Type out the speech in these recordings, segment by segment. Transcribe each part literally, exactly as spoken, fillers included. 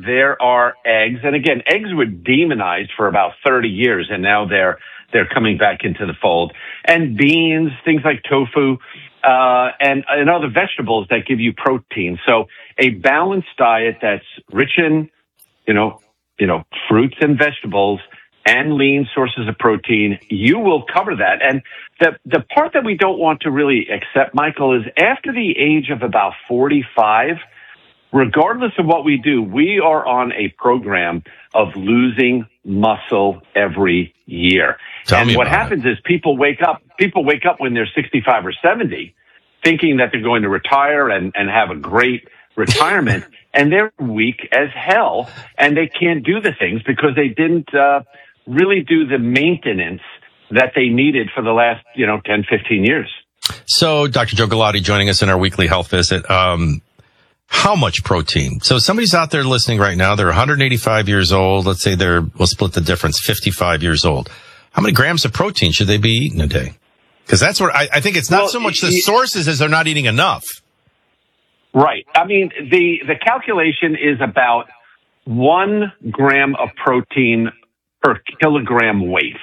there are eggs. And again, eggs were demonized for about thirty years, and now they're they're coming back into the fold. And beans, things like tofu, uh, and, and other vegetables that give you protein. So a balanced diet that's rich in, you know, you know, fruits and vegetables and lean sources of protein, you will cover that. And the the part that we don't want to really accept, Michael, is after the age of about forty-five, regardless of what we do, we are on a program of losing muscle every year. Tell and me what about happens is people wake up, people wake up when they're sixty-five or seventy, thinking that they're going to retire and, and have a great retirement, and they're weak as hell, and they can't do the things because they didn't uh, really do the maintenance that they needed for the last, you know, ten, fifteen years. So Doctor Joe Galati joining us in our weekly health visit. Um, how much protein? So somebody's out there listening right now. They're one hundred eighty-five years old. Let's say they're, we'll split the difference, fifty-five years old. How many grams of protein should they be eating a day? Because that's what I, I think it's not well, so much the sources as they're not eating enough. Right. I mean, the, the calculation is about one gram of protein per kilogram weight.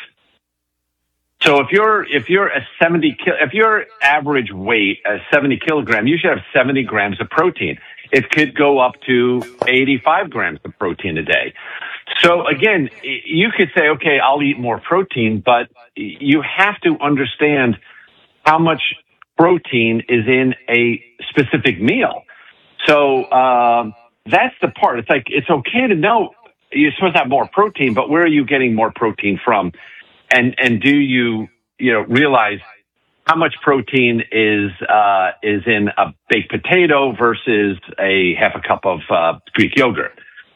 So if you're, if you're a seventy, if your average weight is seventy kilogram, you should have seventy grams of protein. It could go up to eighty-five grams of protein a day. So again, you could say, okay, I'll eat more protein, but you have to understand how much protein is in a specific meal. So, um, that's the part. It's like, it's okay to know you're supposed to have more protein, but where are you getting more protein from? And, and do you, you know, realize how much protein is, uh, is in a baked potato versus a half a cup of, uh, Greek yogurt?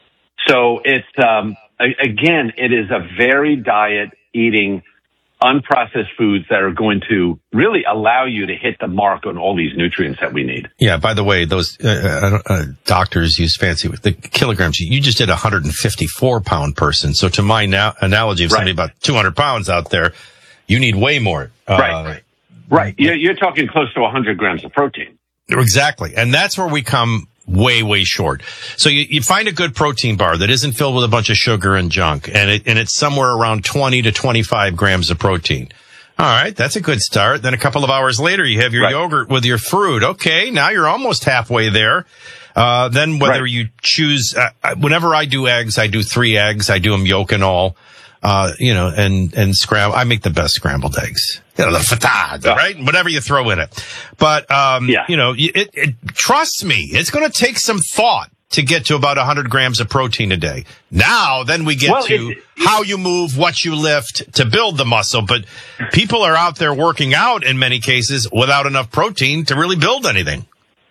So it's, um, again, it is a varied diet eating unprocessed foods that are going to really allow you to hit the mark on all these nutrients that we need. Yeah. By the way, those uh, uh, doctors use fancy with the kilograms. You just did a one hundred fifty-four pound person. So to my na- analogy of somebody right. about two hundred pounds out there, you need way more. Uh, right. Right. You're, you're talking close to one hundred grams of protein. Exactly. And that's where we come way, way short. So you, you find a good protein bar that isn't filled with a bunch of sugar and junk, and it, and it's somewhere around twenty to twenty-five grams of protein. All right. That's a good start. Then a couple of hours later, you have your right. yogurt with your fruit. Okay. Now you're almost halfway there. Uh, then whether right. you choose, uh, whenever I do eggs, I do three eggs. I do them yolk and all. Uh, you know, and, and scramble. I make the best scrambled eggs. You know, the fatad, yeah. right? Whatever you throw in it. But, um, yeah. you know, it, it, trust me, it's going to take some thought to get to about one hundred grams of protein a day. Now, then we get well, to it, how you move, what you lift to build the muscle. But people are out there working out in many cases without enough protein to really build anything.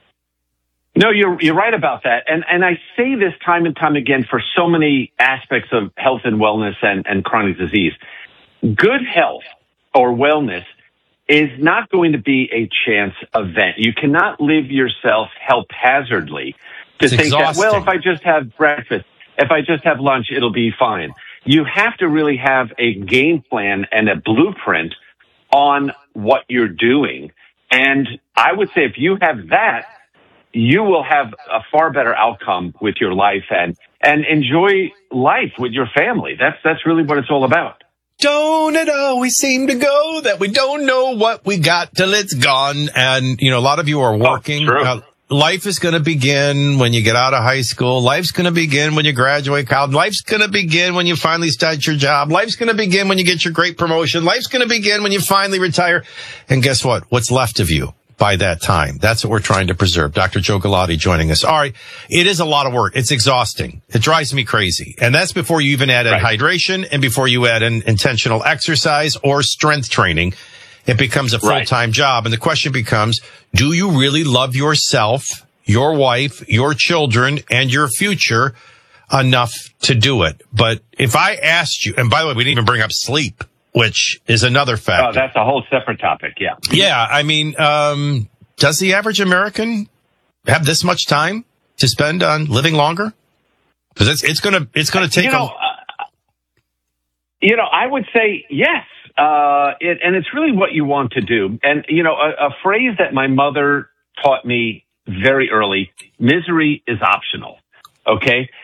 No, you're you're right about that. And and I say this time and time again for so many aspects of health and wellness and, and chronic disease. Good health or wellness is not going to be a chance event. You cannot live yourself haphazardly to it's think exhausting. that, well, if I just have breakfast, if I just have lunch, it'll be fine. You have to really have a game plan and a blueprint on what you're doing. And I would say if you have that, you will have a far better outcome with your life and, and enjoy life with your family. That's, that's really what it's all about. Don't it always seem to go that we don't know what we got till it's gone? And, you know, a lot of you are working. Oh, true. Uh, life is going to begin when you get out of high school. Life's going to begin when you graduate college. Life's going to begin when you finally start your job. Life's going to begin when you get your great promotion. Life's going to begin when you finally retire. And guess what? What's left of you by that time? That's what we're trying to preserve. Doctor Joe Galati joining us. All right. It is a lot of work. It's exhausting. It drives me crazy. And that's before you even add in right. hydration and before you add in intentional exercise or strength training. It becomes a full-time right. job. And the question becomes, do you really love yourself, your wife, your children, and your future enough to do it? But if I asked you, and by the way, we didn't even bring up sleep, which is another factor. Oh, that's a whole separate topic. Yeah. Yeah. I mean, um, does the average American have this much time to spend on living longer? Because it's, it's going to, it's going to take you know, a, uh, you know, I would say yes. Uh, it, and it's really what you want to do. And, you know, a, a phrase that my mother taught me very early, misery is optional. Okay.